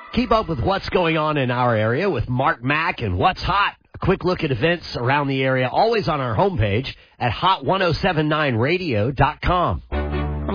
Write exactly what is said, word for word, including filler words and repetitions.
Keep up with what's going on in our area with Mark Mack and What's Hot. A quick look at events around the area, always on our homepage at hot ten seventy-nine radio dot com.